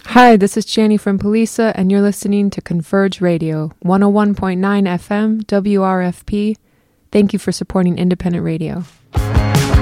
Hi, this is Chani from Polisa, and you're listening to Converge Radio, 101.9 FM, WRFP. Thank you for supporting independent radio.